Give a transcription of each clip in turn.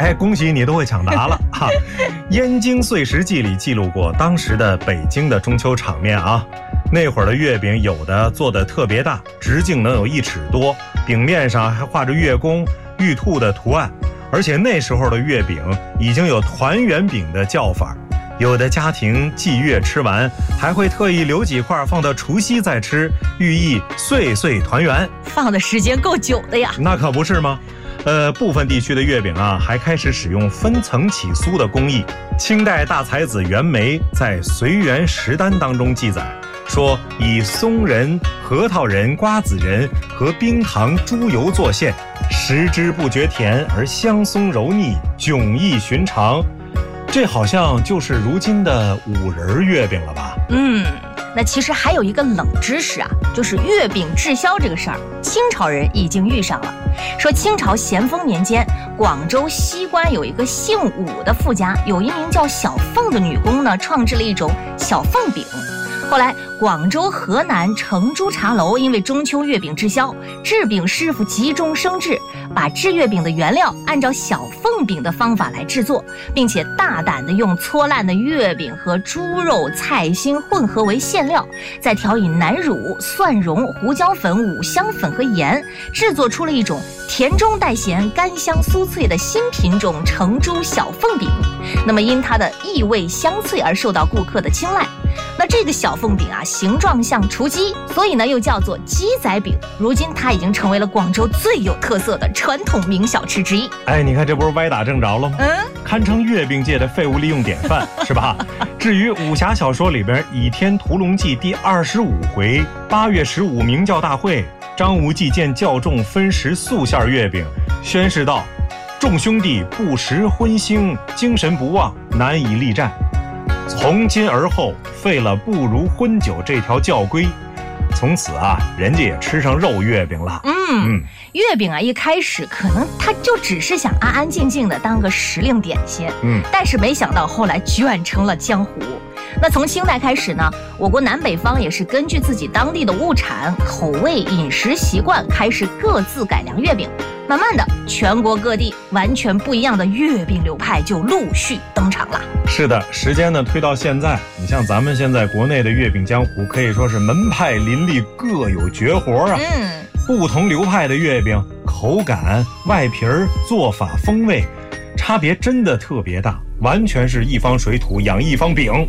哎，恭喜你都会抢答了哈！《燕京岁时记》里记录过当时的北京的中秋场面啊。那会儿的月饼有的做的特别大，直径能有1尺多，饼面上还画着月宫、玉兔的图案。而且那时候的月饼已经有团圆饼的叫法，有的家庭祭月吃完，还会特意留几块放到除夕再吃，寓意岁岁团圆。 放的时间够久的呀。 那可不是吗？部分地区的月饼啊，还开始使用分层起酥的工艺。清代大才子袁枚在《随园食单》当中记载说，以松仁、核桃仁、瓜子仁和冰糖、猪油做馅，食之不觉甜，而香松柔腻，迥异寻常。这好像就是如今的五仁月饼了吧？ 那其实还有一个冷知识啊，就是月饼滞销这个事儿，清朝人已经遇上了。说清朝咸丰年间，广州西关有一个姓武的富家，有一名叫小凤的女工呢，创制了一种小凤饼。后来广州、河南成珠茶楼因为中秋月饼滞销，制饼师傅急中生智，把制月饼的原料按照小凤饼的方法来制作，并且大胆地用搓烂的月饼和猪肉、菜心混合为馅料，再调以南乳、蒜蓉、胡椒粉、五香粉和盐，制作出了一种甜中带咸、甘香酥脆的新品种成珠小凤饼。那么因它的异味香脆而受到顾客的青睐。那这个小凤饼啊，形状像雏鸡，所以呢又叫做鸡仔饼。如今它已经成为了广州最有特色的传统名小吃之一。 哎，你看这不是歪打正着了吗？堪称月饼界的废物利用典范，是吧？至于武侠小说里边《倚天屠龙记》第25回8月15明教大会，张无忌见教众分食素馅月饼，宣示道：众兄弟不食荤腥，精神不旺，难以力战。从今而后废了不如荤酒这条教规，从此啊，人家也吃上肉月饼了。 月饼啊，一开始可能他就只是想安安静静的当个时令点心，但是没想到后来卷成了江湖。那从清代开始呢，我国南北方也是根据自己当地的物产、口味、饮食习惯，开始各自改良月饼。慢慢的，全国各地完全不一样的月饼流派就陆续登场了。 是的，时间呢推到现在，你像咱们现在国内的月饼江湖，可以说是门派林立，各有绝活啊。不同流派的月饼，口感、外皮儿、做法、风味，差别真的特别大，完全是一方水土养一方饼。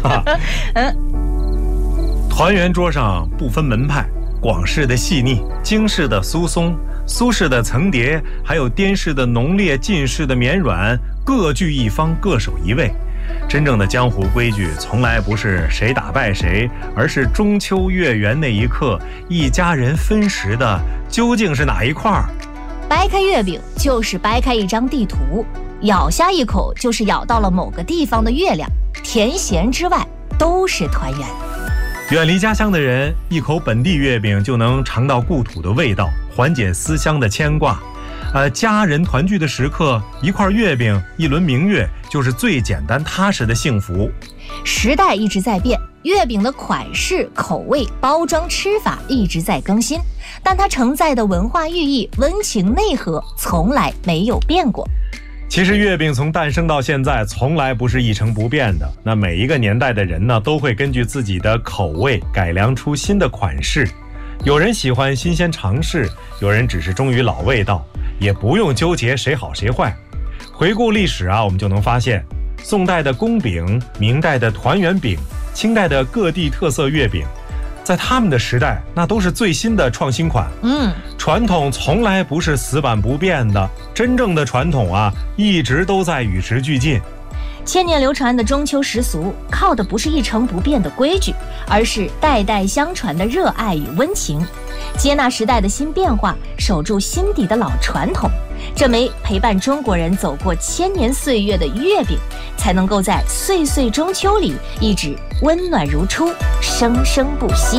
团圆桌上不分门派，广式的细腻，京式的酥松，苏式的层叠，还有滇式的浓烈，晋式的绵软，各具一方，各守一位。真正的江湖规矩从来不是谁打败谁，而是中秋月圆那一刻，一家人分食的究竟是哪一块儿？ 掰开月饼就是掰开一张地图，咬下一口就是咬到了某个地方的月亮，甜咸之外都是团圆。 远离家乡的人，一口本地月饼就能尝到故土的味道，缓解思乡的牵挂。家人团聚的时刻，一块月饼，一轮明月，就是最简单踏实的幸福。 时代一直在变，月饼的款式、口味、包装、吃法一直在更新，但它承载的文化寓意、温情内核从来没有变过。 其实月饼从诞生到现在从来不是一成不变的，那每一个年代的人呢，都会根据自己的口味改良出新的款式。有人喜欢新鲜尝试，有人只是忠于老味道，也不用纠结谁好谁坏。回顾历史啊，我们就能发现，宋代的宫饼、明代的团圆饼、清代的各地特色月饼，在他们的时代，那都是最新的创新款。传统从来不是死板不变的，真正的传统啊，一直都在与时俱进。 千年流传的中秋习俗，靠的不是一成不变的规矩，而是代代相传的热爱与温情。接纳时代的新变化，守住心底的老传统，这枚陪伴中国人走过千年岁月的月饼，才能够在岁岁中秋里一直温暖如初，生生不息。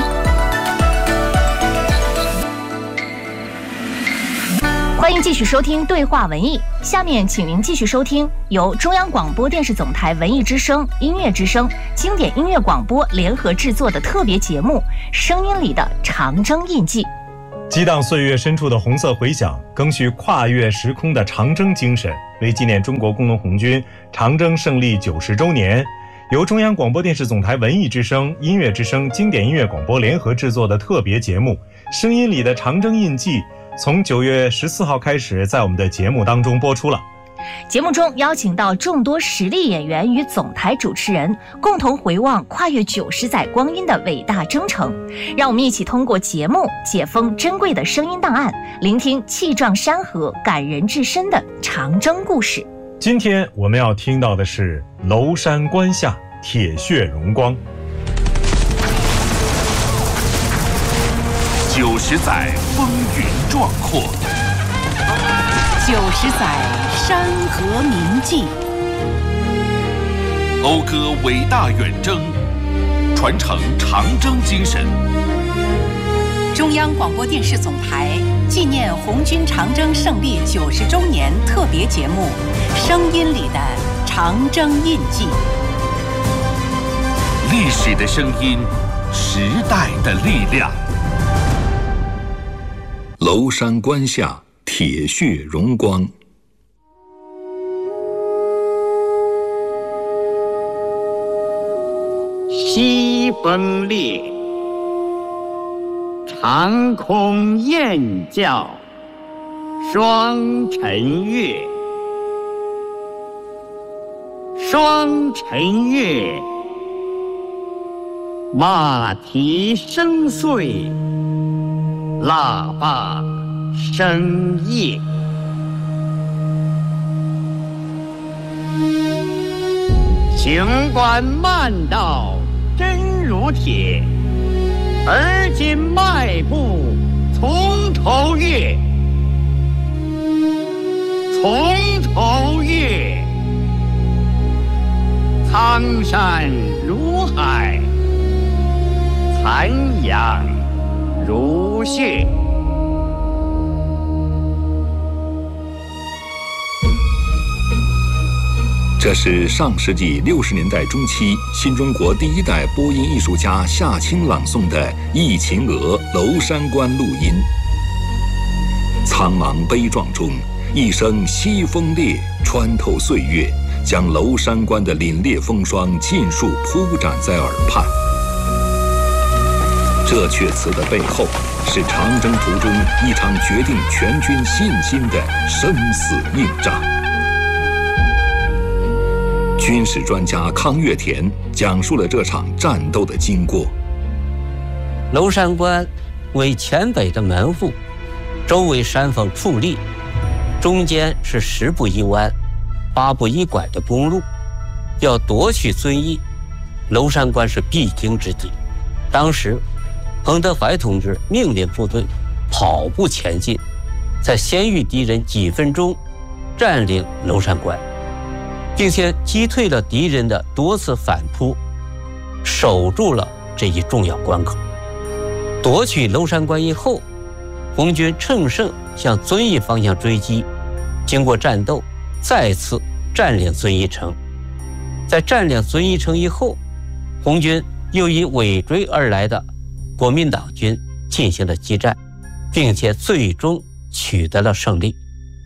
欢迎继续收听对话文艺，下面请您继续收听由中央广播电视总台文艺之声、音乐之声、经典音乐广播联合制作的特别节目《声音里的长征印记》。 激荡岁月深处的红色回响，更续跨越时空的长征精神。为纪念中国工农红军长征胜利90周年，由中央广播电视总台文艺之声、音乐之声、经典音乐广播联合制作的特别节目《声音里的长征印记》，从9月14号开始在我们的节目当中播出了。 节目中邀请到众多实力演员与总台主持人，共同回望跨越90载光阴的伟大征程。让我们一起通过节目解封珍贵的声音档案，聆听气壮山河、感人至深的长征故事。 今天我们要听到的是娄山关下铁血荣光。 90载风云壮阔 ，90载山河铭记， 讴歌伟大远征，传承长征精神。 中央广播电视总台纪念红军长征胜利90周年特别节目《声音里的长征印记》。 历史的声音，时代的力量。 娄山关下铁血荣光。 西风烈，长空雁叫，双晨月，双晨月，马蹄声碎，喇叭声夜。行管慢道真如铁，而今迈步从头越，从头越。苍山如海，残阳如血。 这是上世纪60年代中期新中国第一代播音艺术家夏青朗诵的《忆秦娥·娄山关》录音。苍茫悲壮中，一声西风烈，穿透岁月，将娄山关的凛冽风霜尽数铺展在耳畔。这阙词的背后，是长征途中一场决定全军信心的生死硬仗。军事专家康岳田讲述了这场战斗的经过。 娄山关为黔北的门户，周围山峰矗立，中间是10步一弯、8步一拐的公路。要夺取遵义，娄山关是必经之地。当时彭德怀同志命令部队跑步前进，在先遇敌人几分钟，占领娄山关，并且击退了敌人的多次反扑，守住了这一重要关口。夺取娄山关以后，红军乘胜向遵义方向追击，经过战斗，再次占领遵义城。在占领遵义城以后，红军又以尾追而来的国民党军进行了激战，并且最终取得了胜利。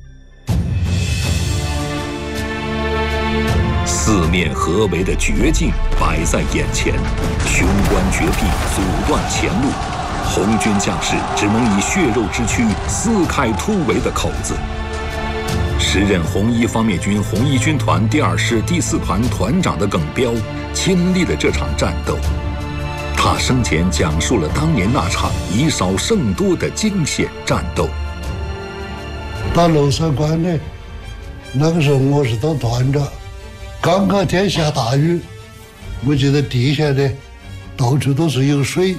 四面合围的绝境摆在眼前，雄关绝壁阻断前路，红军将士只能以血肉之躯撕开突围的口子。时任红一方面军红一军团第2师第4团团长的耿彪亲历了这场战斗。他生前讲述了当年那场以少胜多的惊险战斗。 到娄山关呢，那个时候我是当团长，刚刚天下大雨，我觉得地下呢到处都是有水。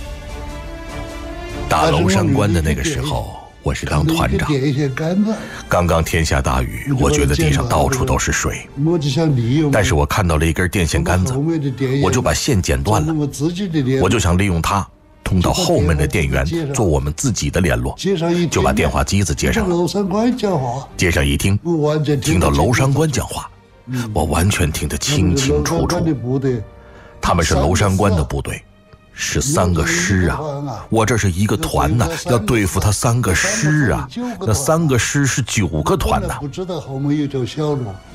打娄山关的那个时候，我是当团长，刚刚天下大雨，我觉得地上到处都是水，但是我看到了一根电线杆子，我就把线剪断了，我就想利用它通到后面的电源做我们自己的联络，就把电话机子接上了。接上一听，听到娄山关讲话，我完全听得清清楚楚。他们是娄山关的部队， 是3个师啊！我这是1个团呢，要对付他3个师啊！那3个师是9个团呢。 不知道后面有条小路，